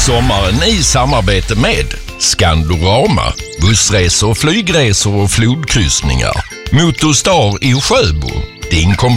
sommaren i samarbete med Skandorama, bussresor, flygresor och flodkryssningar. Motorstar i Sjöbo, din